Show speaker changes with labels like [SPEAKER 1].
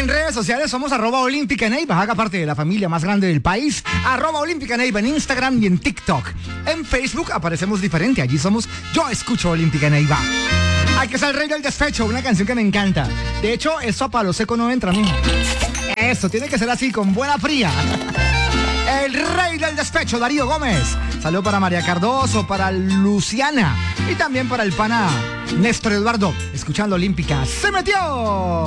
[SPEAKER 1] redes sociales somos @OlímpicaNeiva, haga parte de la familia más grande del país, @OlímpicaNeiva en Instagram y en TikTok. En Facebook aparecemos diferente, allí somos Yo Escucho Olímpica Neiva. Aquí está El Rey del Despecho, una canción que me encanta. De hecho, eso a palo seco no entra, mijo. Eso, tiene que ser así, con buena fría. El Rey del Despecho, Darío Gómez. Saludo para María Cardoso, para Luciana y también para el pana Néstor Eduardo, escuchando Olímpica. ¡Se metió!